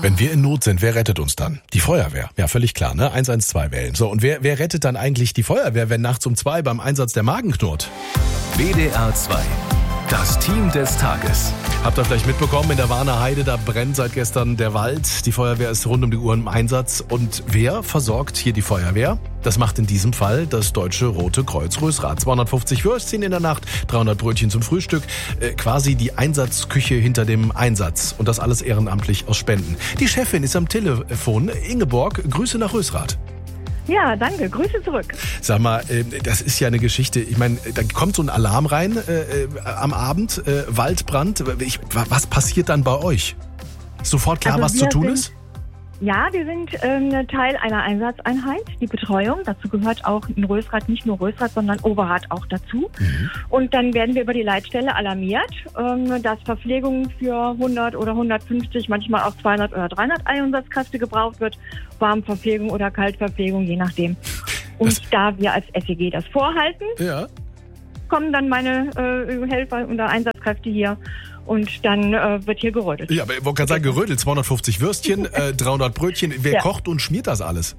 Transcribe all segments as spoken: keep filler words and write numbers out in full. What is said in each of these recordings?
Wenn wir in Not sind, wer rettet uns dann? Die Feuerwehr. Ja, völlig klar, ne? eins eins zwei wählen. So, und wer, wer rettet dann eigentlich die Feuerwehr, wenn nachts um zwei beim Einsatz der Magen knurrt? W D R zwei. Das Team des Tages. Habt ihr vielleicht mitbekommen, in der Warner Heide, da brennt seit gestern der Wald. Die Feuerwehr ist rund um die Uhr im Einsatz. Und wer versorgt hier die Feuerwehr? Das macht in diesem Fall das Deutsche Rote Kreuz Rösrath. zweihundertfünfzig Würstchen in der Nacht, dreihundert Brötchen zum Frühstück. Äh, quasi die Einsatzküche hinter dem Einsatz. Und das alles ehrenamtlich aus Spenden. Die Chefin ist am Telefon. Ingeborg, Grüße nach Rösrath. Ja, danke. Grüße zurück. Sag mal, das ist ja eine Geschichte. Ich meine, da kommt so ein Alarm rein äh, am Abend, äh, Waldbrand. Ich, was passiert dann bei euch? Ist sofort klar, also was zu tun sind, ist? Ja, wir sind ähm, Teil einer Einsatzeinheit, die Betreuung. Dazu gehört auch in Rösrath, nicht nur Rösrath, sondern Overath auch dazu. Mhm. Und dann werden wir über die Leitstelle alarmiert, ähm, dass Verpflegung für hundert oder hundertfünfzig, manchmal auch zweihundert oder dreihundert Einsatzkräfte gebraucht wird. Warmverpflegung oder Kaltverpflegung, je nachdem. Und das, da wir als S E G das vorhalten, ja. kommen dann meine äh, Helfer oder Einsatzkräfte hier. Und dann äh, wird hier gerödelt. Ja, aber ich wollte gerade sagen, gerödelt, zweihundertfünfzig Würstchen, äh, dreihundert Brötchen. Wer ja. kocht und schmiert das alles?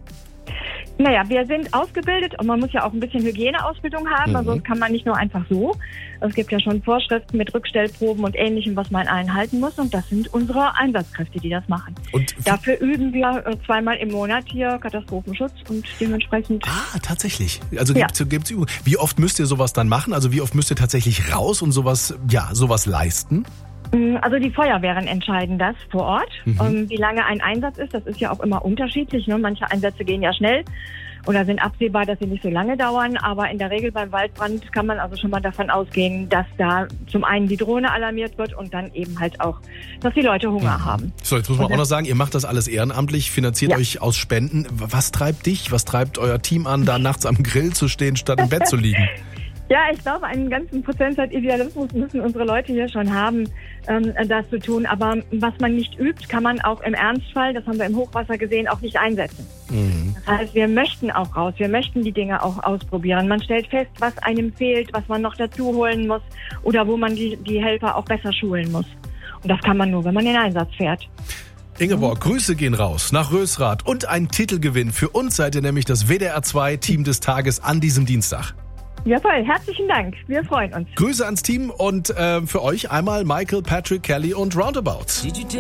Naja, wir sind ausgebildet und man muss ja auch ein bisschen Hygieneausbildung haben, mhm. also das kann man nicht nur einfach so. Es gibt ja schon Vorschriften mit Rückstellproben und Ähnlichem, was man einhalten muss, und das sind unsere Einsatzkräfte, die das machen. Und dafür üben wir äh, zweimal im Monat hier Katastrophenschutz und dementsprechend... Ah, tatsächlich. Also gibt's, ja. gibt's Übungen. Wie oft müsst ihr sowas dann machen? Also wie oft müsst ihr tatsächlich raus und sowas, ja, sowas leisten? Also die Feuerwehren entscheiden das vor Ort. Mhm. Um, wie lange ein Einsatz ist, das ist ja auch immer unterschiedlich. Ne? Manche Einsätze gehen ja schnell oder sind absehbar, dass sie nicht so lange dauern. Aber in der Regel beim Waldbrand kann man also schon mal davon ausgehen, dass da zum einen die Drohne alarmiert wird und dann eben halt auch, dass die Leute Hunger mhm. haben. So, jetzt muss man und auch noch sagen, ihr macht das alles ehrenamtlich, finanziert ja. euch aus Spenden. Was treibt dich, was treibt euer Team an, da nachts am Grill zu stehen, statt im Bett zu liegen? Ja, ich glaube, einen ganzen Prozentsatz Idealismus müssen unsere Leute hier schon haben, ähm, das zu tun. Aber was man nicht übt, kann man auch im Ernstfall, das haben wir im Hochwasser gesehen, auch nicht einsetzen. Mhm. Das heißt, wir möchten auch raus, wir möchten die Dinge auch ausprobieren. Man stellt fest, was einem fehlt, was man noch dazu holen muss oder wo man die, die Helfer auch besser schulen muss. Und das kann man nur, wenn man in den Einsatz fährt. Ingeborg, mhm. Grüße gehen raus nach Rösrath und ein Titelgewinn. Für uns seid ihr nämlich das W D R zwei Team des Tages an diesem Dienstag. Ja, voll. Herzlichen Dank. Wir freuen uns. Grüße ans Team und äh, für euch einmal Michael, Patrick, Kelly und Roundabout.